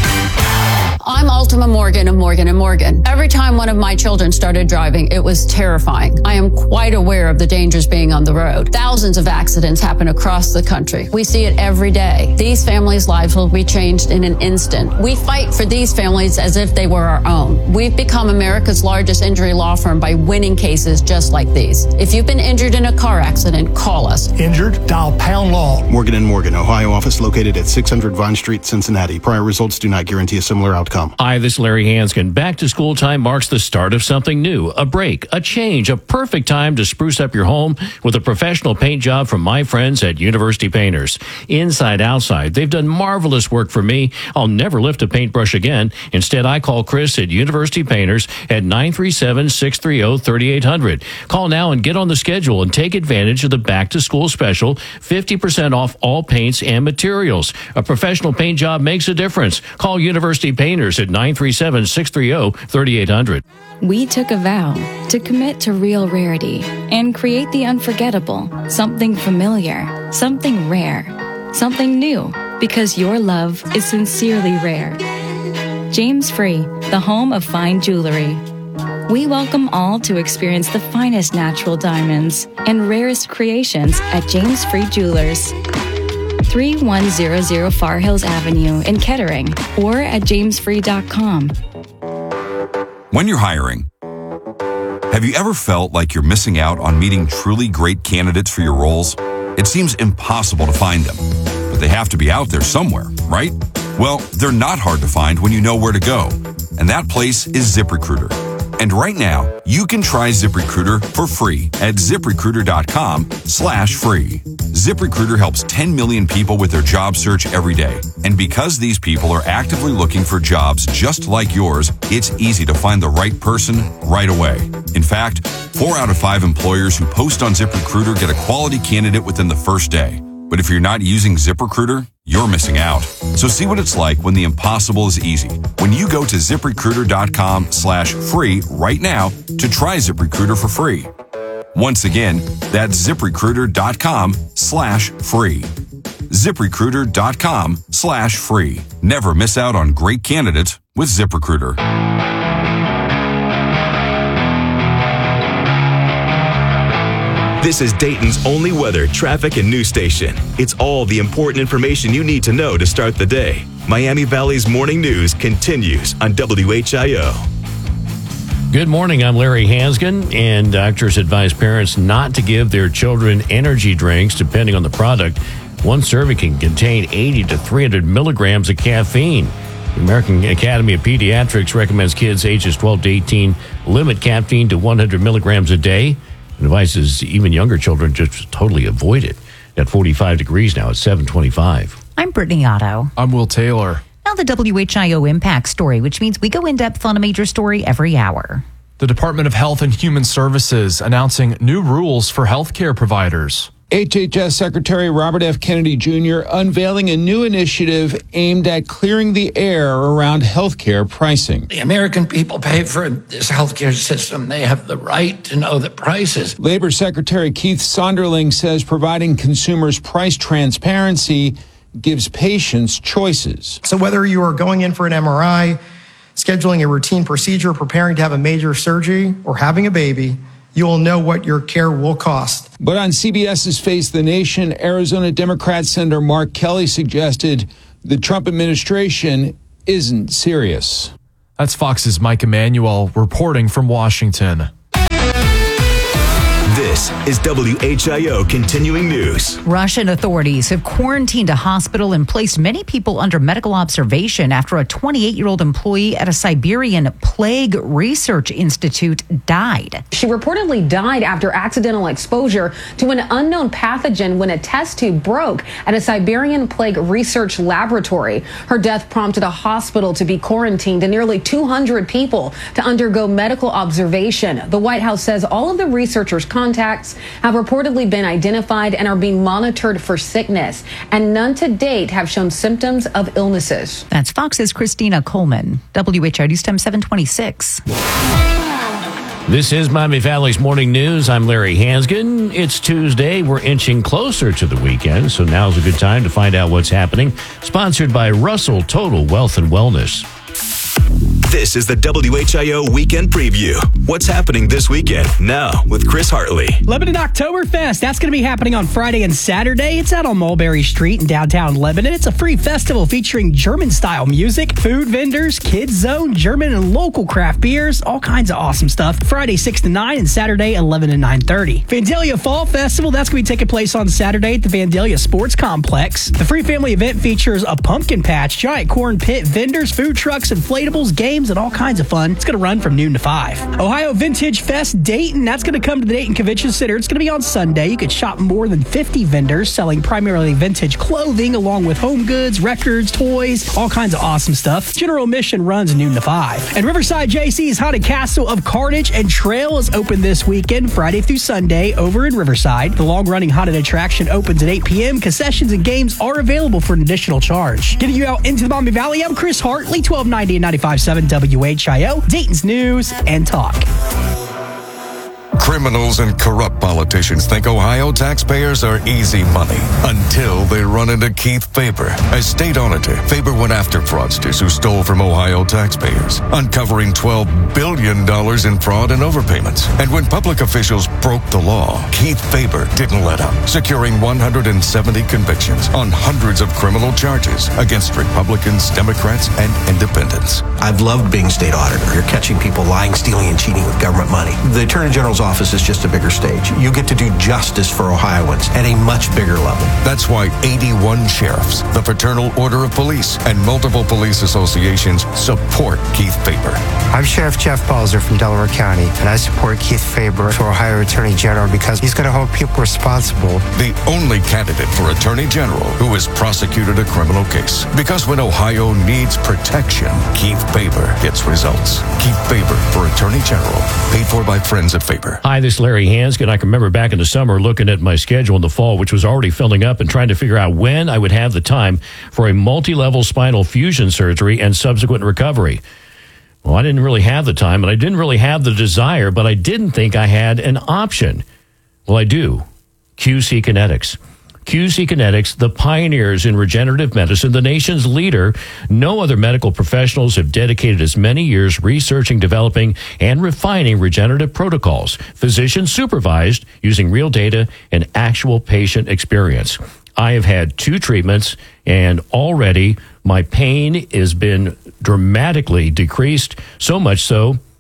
I'm Ultima Morgan of Morgan and Morgan. Every time one of my children started driving, it was terrifying. I am quite aware of the dangers being on the road. Thousands of accidents happen across the country. We see it every day. These families' lives will be changed in an instant. We fight for these families as if they were our own. We've become America's largest injury law firm by winning cases just like these. If you've been injured in a car accident, call us. Injured? Dial pound law. Morgan and Morgan, Ohio office located at six hundred Vine Street, Cincinnati. Prior results do not guarantee a similar outcome. Hi, this is Larry Hanskin. Back to school time marks the start of something new, a break, a change, a perfect time to spruce up your home with a professional paint job from my friends at University Painters. Inside, outside, they've done marvelous work for me. I'll never lift a paintbrush again. Instead, I call Chris at University Painters at nine three seven, six three zero, three eight zero zero. Call now and get on the schedule and take advantage of the back to school special, fifty percent off all paints and materials. A professional paint job makes a difference. Call University Painters at nine three seven, six three zero, three eight zero zero. We took a vow to commit to real rarity and create the unforgettable, something familiar, something rare, something new, because your love is sincerely rare. James Free, the home of fine jewelry. We welcome all to experience the finest natural diamonds and rarest creations at James Free Jewelers. thirty-one hundred Far Hills Avenue in Kettering or at james free dot com. When you're hiring, have you ever felt like you're missing out on meeting truly great candidates for your roles? It seems impossible to find them, but they have to be out there somewhere, right? Well, they're not hard to find when you know where to go, and that place is ZipRecruiter. And right now, you can try ZipRecruiter for free at ZipRecruiter.com slash free. ZipRecruiter helps ten million people with their job search every day. And because these people are actively looking for jobs just like yours, it's easy to find the right person right away. In fact, four out of five employers who post on ZipRecruiter get a quality candidate within the first day. But if you're not using ZipRecruiter, you're missing out. So see what it's like when the impossible is easy. When you go to ZipRecruiter.com slash free right now to try ZipRecruiter for free. Once again, that's ZipRecruiter.com slash free. ZipRecruiter.com slash free. Never miss out on great candidates with ZipRecruiter. This is Dayton's only weather, traffic, and news station. It's all the important information you need to know to start the day. Miami Valley's morning news continues on W H I O. Good morning. I'm Larry Hansgen, and doctors advise parents not to give their children energy drinks depending on the product. One serving can contain eighty to three hundred milligrams of caffeine. The American Academy of Pediatrics recommends kids ages twelve to eighteen limit caffeine to one hundred milligrams a day, and advises even younger children just totally avoid it. At forty-five degrees now, it's seven twenty-five. I'm Brittany Otto. I'm Will Taylor. Now the W H I O Impact Story, which means we go in-depth on a major story every hour. The Department of Health and Human Services announcing new rules for healthcare providers. H H S Secretary Robert F. Kennedy Junior unveiling a new initiative aimed at clearing the air around healthcare pricing. The American people pay for this healthcare system. They have the right to know the prices. Labor Secretary Keith Sonderling says providing consumers price transparency gives patients choices. So whether you are going in for an M R I, scheduling a routine procedure, preparing to have a major surgery, or having a baby, you will know what your care will cost. But on CBS's Face the Nation, Arizona Democrat Senator Mark Kelly suggested the Trump administration isn't serious. That's Fox's Mike Emanuel reporting from Washington. This is W H I O Continuing News. Russian authorities have quarantined a hospital and placed many people under medical observation after a twenty-eight-year-old employee at a Siberian plague research institute died. She reportedly died after accidental exposure to an unknown pathogen when a test tube broke at a Siberian plague research laboratory. Her death prompted a hospital to be quarantined and nearly two hundred people to undergo medical observation. The White House says all of the researchers' contacts have reportedly been identified and are being monitored for sickness, and none to date have shown symptoms of illnesses. That's Fox's Christina Coleman. W H I O News Time seven twenty-six. This is Miami Valley's Morning News. I'm Larry Hansgen. It's Tuesday. We're inching closer to the weekend, so now's a good time to find out what's happening. Sponsored by Russell Total Wealth and Wellness. This is the W H I O Weekend Preview. What's happening this weekend? Now with Chris Hartley. Lebanon Oktoberfest. That's going to be happening on Friday and Saturday. It's out on Mulberry Street in downtown Lebanon. It's a free festival featuring German-style music, food vendors, kids zone, German and local craft beers, all kinds of awesome stuff. Friday six to nine and Saturday eleven to nine thirty. Vandalia Fall Festival. That's going to be taking place on Saturday at the Vandalia Sports Complex. The free family event features a pumpkin patch, giant corn pit, vendors, food trucks, inflatables, games, and all kinds of fun. It's going to run from noon to five. Ohio Vintage Fest Dayton. That's going to come to the Dayton Convention Center. It's going to be on Sunday. You could shop more than fifty vendors selling primarily vintage clothing along with home goods, records, toys, all kinds of awesome stuff. General admission runs noon to five. And Riverside J C's Haunted Castle of Carnage and Trail is open this weekend, Friday through Sunday, over in Riverside. The long-running haunted attraction opens at eight p.m. Concessions and games are available for an additional charge. Getting you out into the Miami Valley, I'm Chris Hartley, twelve ninety and ninety-five point seven W H I O, Dayton's News and Talk. Criminals and corrupt politicians think Ohio taxpayers are easy money until they run into Keith Faber. As state auditor, Faber went after fraudsters who stole from Ohio taxpayers, uncovering twelve billion dollars in fraud and overpayments. And when public officials broke the law, Keith Faber didn't let up, securing one hundred seventy convictions on hundreds of criminal charges against Republicans, Democrats, and independents. I've loved being state auditor. You're catching people lying, stealing, and cheating with government money. The Attorney General's office is just a bigger stage. You get to do justice for Ohioans at a much bigger level. That's why eighty-one sheriffs, the Fraternal Order of Police, and multiple police associations support Keith Faber. I'm Sheriff Jeff Balzer from Delaware County, and I support Keith Faber for Ohio Attorney General because he's going to hold people responsible. The only candidate for Attorney General who has prosecuted a criminal case. Because when Ohio needs protection, Keith Faber gets results. Keith Faber for Attorney General, paid for by friends at Faber. Hi, this is Larry Hansgen. I can remember back in the summer looking at my schedule in the fall, which was already filling up, and trying to figure out when I would have the time for a multi-level spinal fusion surgery and subsequent recovery. Well, I didn't really have the time, and I didn't really have the desire, but I didn't think I had an option. Well, I do. Q C Kinetics. Q C Kinetics, the pioneers in regenerative medicine, the nation's leader. No other medical professionals have dedicated as many years researching, developing, and refining regenerative protocols, physician supervised, using real data and actual patient experience. I have had two treatments, and already my pain has been dramatically decreased, so much so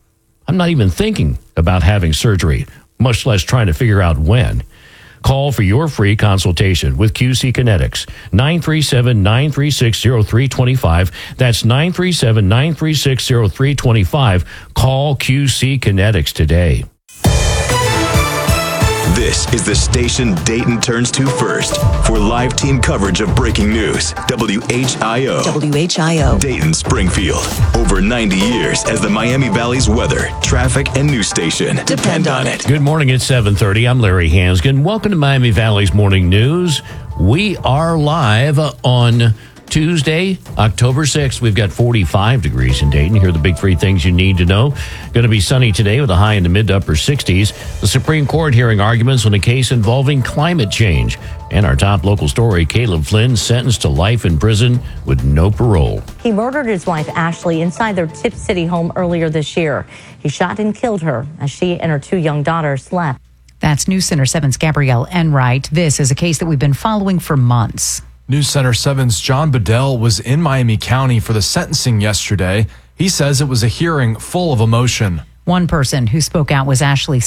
I'm not even thinking about having surgery, much less trying to figure out when. Call for your free consultation with Q C Kinetics, nine three seven, nine three six, zero three two five. That's nine three seven, nine three six, zero three two five. Call Q C Kinetics today. This is the station Dayton turns to first for live team coverage of breaking news. W H I O. W H I O. Dayton, Springfield. Over ninety years as the Miami Valley's weather, traffic, and news station. Depend on it. Good morning at seven thirty. I'm Larry Hansgen. Welcome to Miami Valley's Morning News. We are live on Tuesday, October sixth. We've got forty-five degrees in Dayton. Here are the big three things you need to know. Going to be sunny today with a high in the mid to upper sixties. The Supreme Court hearing arguments on a case involving climate change. And our top local story, Caleb Flynn sentenced to life in prison with no parole. He murdered his wife, Ashley, inside their Tip City home earlier this year. He shot and killed her as she and her two young daughters slept. That's News Center seven's Gabrielle Enright. This is a case that we've been following for months. News Center seven's John Bedell was in Miami County for the sentencing yesterday. He says it was a hearing full of emotion. One person who spoke out was Ashley's